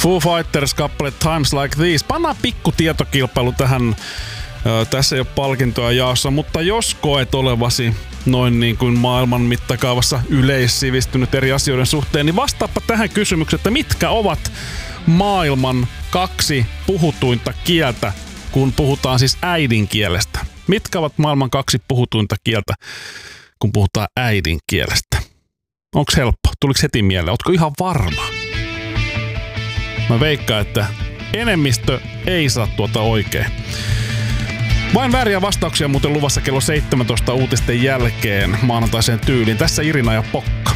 Foo Fighters-kappale Times Like These. Pannaan pikku tietokilpailu tähän. Tässä ei ole palkintoa jaossa, mutta jos koet olevasi noin niin kuin maailman mittakaavassa yleissivistynyt eri asioiden suhteen, niin vastaappa tähän kysymykseen, että mitkä ovat maailman 2 puhutuinta kieltä, kun puhutaan siis äidinkielestä. Mitkä ovat maailman 2 puhutuinta kieltä, kun puhutaan äidinkielestä? Onko helppo? Tuliko heti mieleen? Ootko ihan varma? Mä veikkaan, että enemmistö ei saa tuota oikein. Vain vääriä vastauksia muuten luvassa kello 17 uutisten jälkeen maanantaiseen tyyliin. Tässä Irina ja Pokka.